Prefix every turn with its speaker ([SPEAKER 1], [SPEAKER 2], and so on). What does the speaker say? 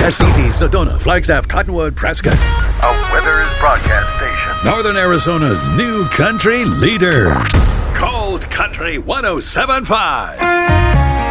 [SPEAKER 1] Essetes, Sedona, Flagstaff, Cottonwood, Prescott.
[SPEAKER 2] A Withers broadcast station.
[SPEAKER 1] Northern Arizona's new country leader. Cold Country 107.5.